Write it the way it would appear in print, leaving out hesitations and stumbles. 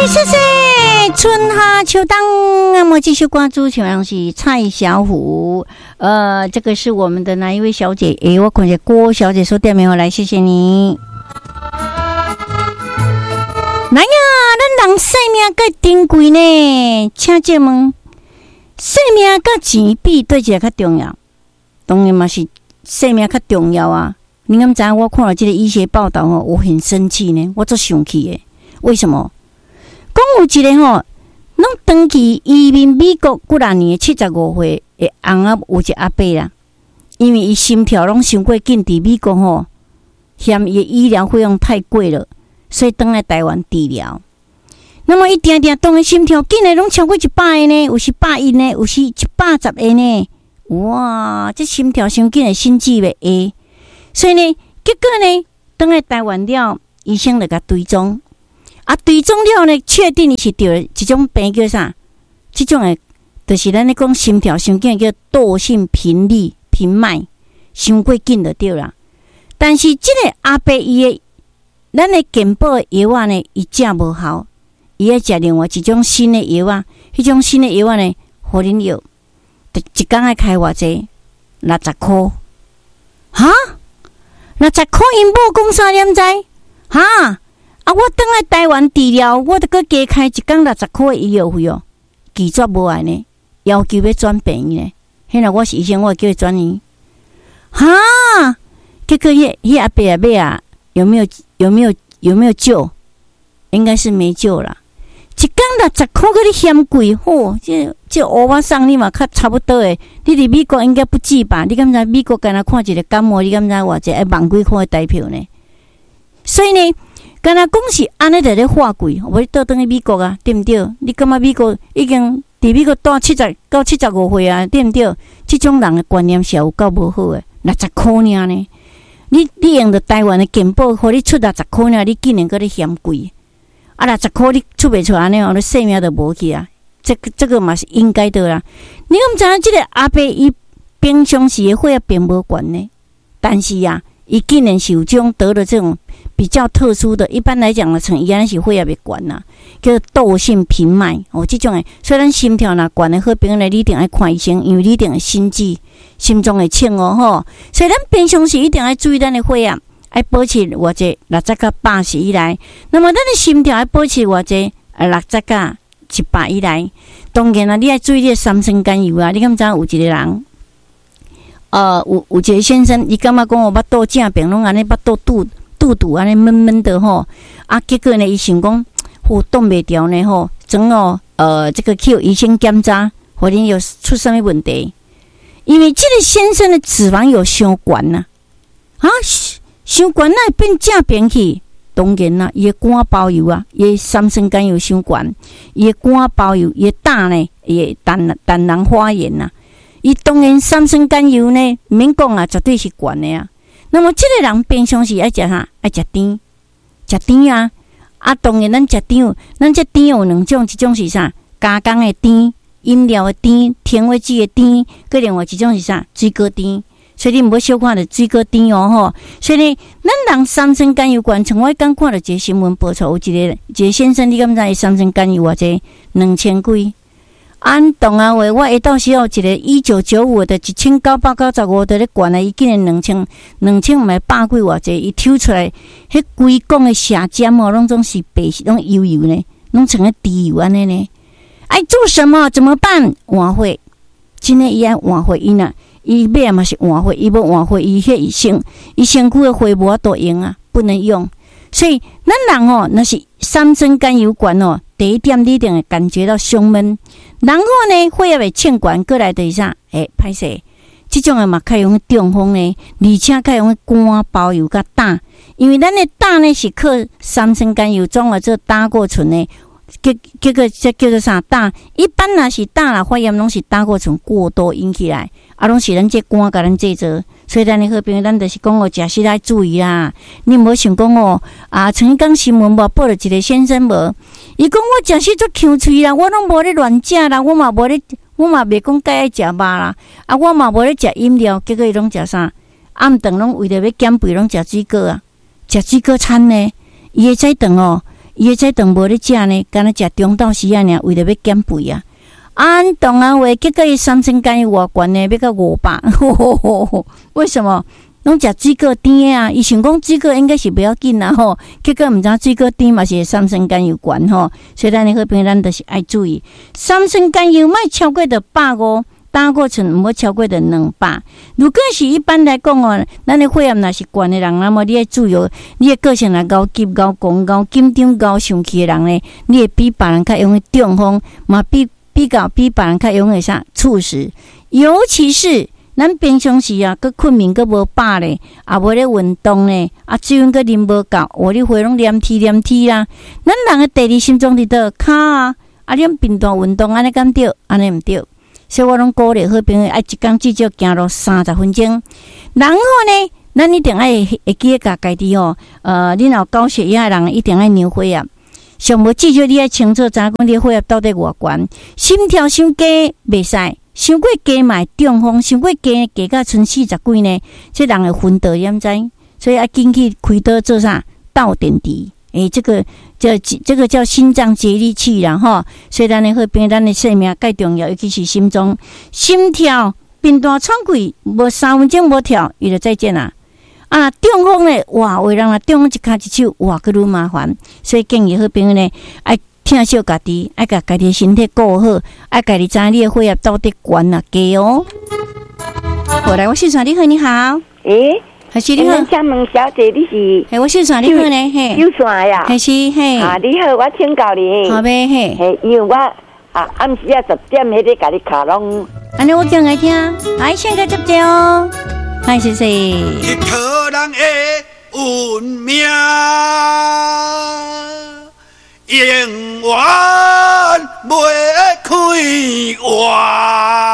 谢谢春夏秋冬，那么继续关注同样是蔡小虎，这个是我们的哪一位小姐？我看见郭小姐说电没有来，谢谢你。来呀，咱人生命较珍贵呢，请借问，生命甲钱比对一个较重要？当然嘛是生命较重要啊！你敢知我看了这个医学报道我很生气呢，我做生气的。为什么？讲有一个拢长期移民美国几多年75岁的翁仔有一个阿伯啦，因为伊心跳拢伤过紧，伫美国嫌伊医疗费用太贵了，所以返来台湾治疗。那么伊定定当个心跳紧的拢超过100个呢，有时110呢，有时110个呢。哇，这心跳伤紧的心悸袂下，所以呢，结果呢，返来台湾了，医生就甲追踪。追踪了呢，确定伊是得了一种病叫啥？这种的，就是咱咧讲心跳伤紧叫窦性频率频脉伤过紧就对啦。但是这个阿伯伊的咱的健保的药啊呢，伊食无效，伊要食另外一种新的药啊。迄种新的药啊呢，互恁药，一工爱开偌济？60块。哈？60块因某讲啥念知？哈？我返来台湾治疗，我得搁加开一工60块的医药费哦，拒绝无爱呢，要求要转病院呢。现在我是医生，我叫伊转院。哈，结果阿伯阿伯啊，有没有救？应该是没救啦。一工60块，搁你嫌贵吼？这欧巴桑你嘛较差不多诶。你伫美国应该不济吧？你敢知美国敢若看一个感冒，你敢知偌济万几块的台票呢？所以呢。敢若讲是安尼在咧花贵，我倒转去美国啊，对毋对？你感觉美国已经伫美国住70到75岁啊，对毋对？这种人的观念是有够无好诶，60块尔呢？你用着台湾的健保，互你出60块尔，你竟然搁咧嫌贵，60块你出袂出安尼哦，你性命都无去啊！这个嘛是应该的啦。你敢知影这个阿伯伊平常时的血压并无悬呢，但是啊，伊竟然是有种得了这种。比较特殊的，一般来讲呢，像伊安是血压袂悬呐，叫窦性频脉这种诶。虽然心跳若悬的好朋友呢，你一定要看医生，因为你一定会心悸、心脏会请吼。所以咱平常时一定要注意咱的血压，要保持偌济60到80以内。那么咱的心跳要保持偌济60到100以内。当然啦，你要注意你的三酸甘油啊。你敢知有一个人，有一个先生，伊感觉讲我巴肚正病，拢安尼巴肚安尼闷闷的结果呢，伊想讲，冻袂掉呢整这个去医生检查，互恁有出什么问题？因为这个先生的脂肪有伤悬呐，伤悬那变正病去，当然啦，伊的肝包油啊，伊的三酸甘油伤悬，伊的肝包油，伊的胆呢，伊的胆囊发炎呐，伊当然三酸甘油呢，免讲啊，绝对是悬的啊。那么这个人平常时爱食啥？爱食甜，食甜啊！当然咱食甜，咱这甜有两种，一种是啥？加工的甜，饮料的甜，甜味剂的甜，佮另外一种是啥？水果甜。所以你唔好小看着水果甜哦所以呢，咱人三酸甘油悬，像我刚看到一个新闻报道，有一个先生，你敢知伊三酸甘油偌济？2000几。当啊话，我下到时候一个1995的1995的咧悬啊，伊竟然2000毋系100几偌济，伊抽出来，迄规讲的舌尖拢总是白，拢油油呢，拢成个滴油安尼呢。爱做什么？怎么办？换血，真诶伊爱换血，伊尾嘛是换血，伊要换血，伊身躯的血无法度用啊，不能用。所以咱人那是三酸甘油悬第一点你一定会感觉到胸闷，然后呢血压会欠悬，过来就是啥？歹势，这种的嘛较容易中风呢，而且较容易肝包油甲胆，因为咱的胆呢是靠三酸甘油转化做胆固醇呢，结果这叫做啥胆？一般若是胆啦，发炎拢是胆固醇过多引起来，拢是咱这肝甲咱制造。所以咱的好朋友，咱就是讲食食来注意啦。你唔好想讲曾经新闻无报了一个先生无，伊讲我食食足呛喙啦，我拢无咧乱食啦，我嘛袂讲介爱食肉啦，我嘛无咧食饮料，结果伊拢食啥？暗顿拢为了要减肥，拢食水果啊，食水果餐呢，伊会再顿伊个菜顿无咧食呢，敢若食中昼时啊尔，为着要减肥啊。安动啊话，结果伊三酸甘油偌悬呢，要到500，为什么？拢食水果甜啊，伊想讲水果应该是不要紧啦吼，结果毋知水果甜嘛是三酸甘油悬吼，所以咱的好朋友咱就是爱注意，三酸甘油莫超过着150，胆固醇毋好超过着200。如果是一般来讲哦，咱的血压若是悬的人，那么你要注意，你的个性若高急、高狂、高紧张、高生气的人呢，你会比别人较容易中风，嘛比别人较容易猝死，尤其是。咱平常时啊，佮困眠佮无饱咧，也无咧运动咧，水分佮啉无够，你血拢黏踢啦。咱人的第二心脏伫倒骹啊，你平常运动安尼敢对？安尼毋对，所以我拢鼓励好朋友爱一工至少行路30分钟。然后呢，咱一定爱会记甲家己吼，你若有高血压的人一定爱量血压。上无至少你爱清楚知影讲你的血压到底偌悬，心跳伤低袂使。伤过低嘛会中风，伤过低加到剩40几呢，这人会昏倒，你毋知？所以要紧去开刀做啥？倒电池，这个叫心脏节律器啦吼。所以咱的好朋友，咱的生命介重要，尤其是心脏、心跳、频段喘气，无3分钟无跳，伊就再见啦。中风咧，哇，为人中风一骹一手，哇，佫愈麻烦。所以建议好朋友呢，爱疼惜家己，爱甲家己身体顾好，爱家己知你的血压到底悬啊低哦。好，来，我先生你好，你好，还是你好， 请问小姐你是？ 我先生你好呢，嘿， 有线呀？ 还是嘿？ 你好，我请教你。 好呗，嘿， 因为我暗时10点迄个甲你卡拢。 安尼我讲来听，来，先个接接哦，来，谢谢。 一个人的运命。永远袂开完。